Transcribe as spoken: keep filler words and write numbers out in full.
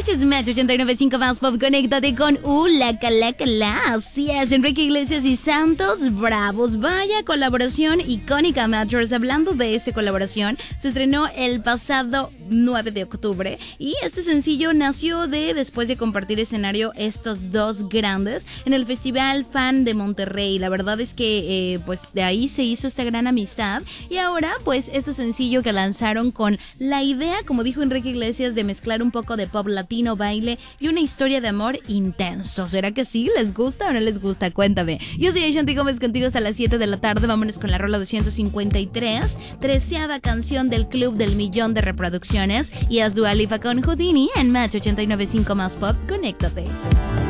Escuchas Match ochenta y nueve punto cinco más Pop. Conéctate con Ula Calacala. Así es, Enrique Iglesias y Santos Bravos. Vaya colaboración icónica, Matchers. Hablando de esta colaboración, se estrenó el pasado nueve de octubre y este sencillo nació de después de compartir escenario estos dos grandes en el Festival Fan de Monterrey. La verdad es que eh, pues de ahí se hizo esta gran amistad y ahora pues este sencillo que lanzaron con la idea, como dijo Enrique Iglesias, de mezclar un poco de pop latino, baile y una historia de amor intenso. ¿Será que sí? ¿Les gusta o no les gusta? Cuéntame. Yo soy Ashanti Gómez contigo hasta las siete de la tarde. Vámonos con la rola doscientos cincuenta y tres, treceava canción del Club del Millón de Reproducciones, y es Dua Lipa con Houdini en Match ochenta y nueve punto cinco más Pop. Conéctate.